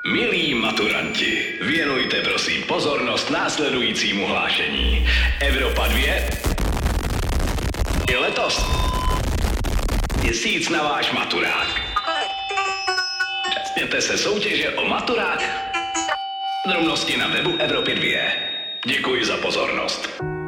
Milí maturanti, věnujte prosím pozornost následujícímu hlášení. Evropa 2 je letos měsíc na váš maturák. Zúčastněte se soutěže o maturák. Drobnosti na webu Evropy 2. Děkuji za pozornost.